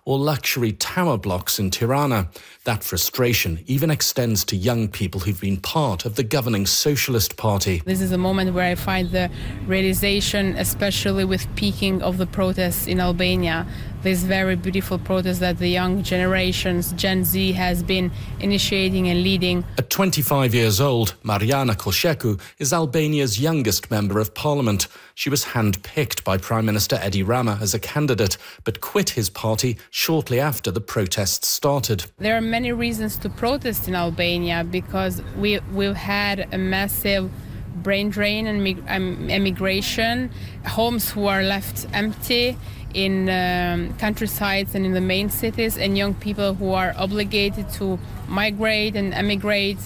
or luxury tower blocks in Tirana. That frustration even extends to young people who've been part of the governing Socialist Party. This is a moment where I find the realization, especially with peaking of the protests in Albania, this very beautiful protest that the young generations, Gen Z, has been initiating and leading. At 25 years old, Mariana Kosheku is Albania's youngest member of parliament. She was handpicked by Prime Minister Edi Rama as a candidate, but quit his party shortly after the protests started. There are many reasons to protest in Albania because we've had a massive brain drain and emigration, homes who are left empty in countrysides and in the main cities, and young people who are obligated to migrate and emigrate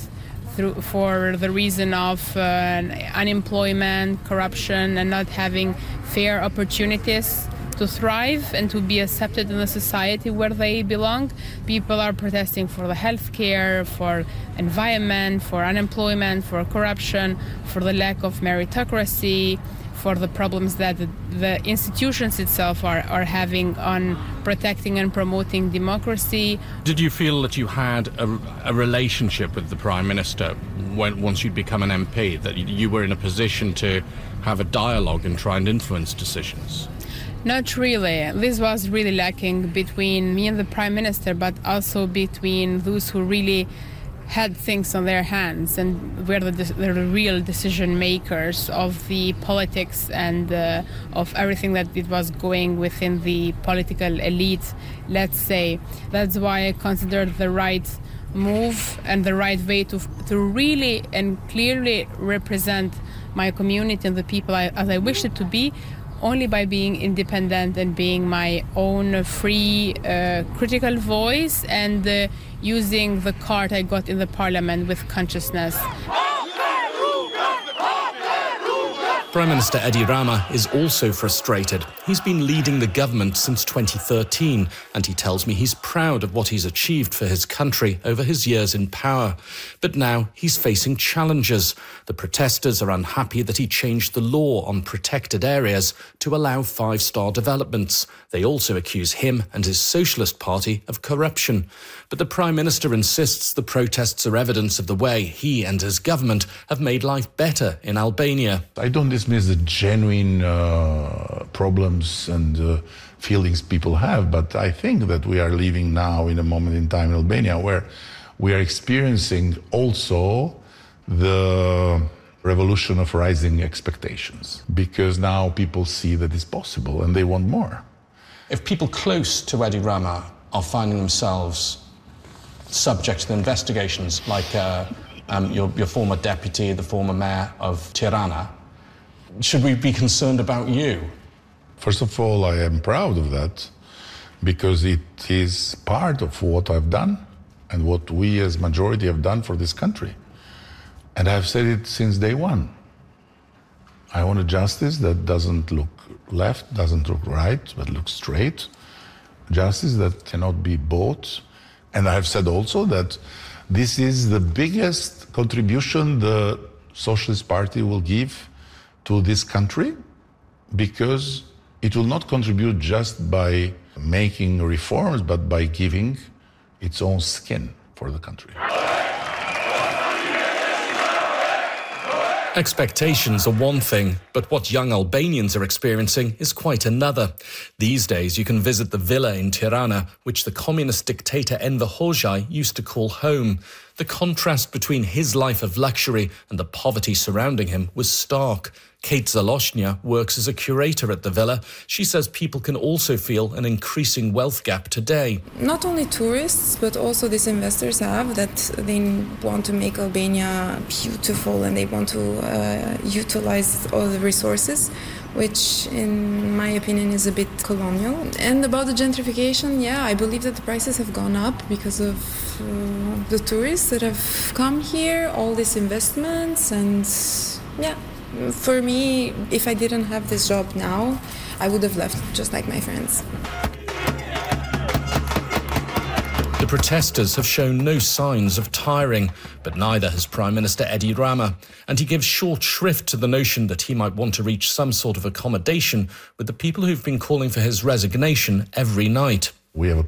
for the reason of unemployment, corruption, and not having fair opportunities to thrive and to be accepted in the society where they belong. People are protesting for the healthcare, for environment, for unemployment, for corruption, for the lack of meritocracy, for the problems that the institutions itself are having on protecting and promoting democracy. Did you feel that you had a relationship with the Prime Minister once you'd become an MP, that you were in a position to have a dialogue and try and influence decisions? Not really. This was really lacking between me and the Prime Minister, but also between those who really had things on their hands and were the real decision makers of the politics and of everything that it was going within the political elite, let's say. That's why I considered the right move and the right way to really and clearly represent my community and the people as I wished it to be, only by being independent and being my own free, critical voice and using the card I got in the parliament with consciousness. Prime Minister Edi Rama is also frustrated. He's been leading the government since 2013, and he tells me he's proud of what he's achieved for his country over his years in power. But now he's facing challenges. The protesters are unhappy that he changed the law on protected areas to allow five-star developments. They also accuse him and his Socialist Party of corruption. But the Prime Minister insists the protests are evidence of the way he and his government have made life better in Albania. I don't dismiss the genuine problems and feelings people have, but I think that we are living now in a moment in time in Albania where we are experiencing also the revolution of rising expectations, because now people see that it's possible and they want more. If people close to Edi Rama are finding themselves subject to the investigations, like your former deputy, the former mayor of Tirana, should we be concerned about you? First of all, I am proud of that because it is part of what I've done and what we as majority have done for this country. And I've said it since day one. I want a justice that doesn't look left, doesn't look right, but looks straight. Justice that cannot be bought. And I have said also that this is the biggest contribution the Socialist Party will give to this country, because it will not contribute just by making reforms, but by giving its own skin for the country. Expectations are one thing, but what young Albanians are experiencing is quite another. These days, you can visit the villa in Tirana, which the communist dictator Enver Hoxha used to call home. The contrast between his life of luxury and the poverty surrounding him was stark. Kate Zaloshnia works as a curator at the villa. She says people can also feel an increasing wealth gap today. Not only tourists, but also these investors have that they want to make Albania beautiful and they want to utilize all the resources, which in my opinion is a bit colonial. And about the gentrification, yeah, I believe that the prices have gone up because of the tourists that have come here, all these investments, and yeah. For me, if I didn't have this job now, I would have left just like my friends. The protesters have shown no signs of tiring, but neither has Prime Minister Edi Rama, and he gives short shrift to the notion that he might want to reach some sort of accommodation with the people who've been calling for his resignation every night. We have a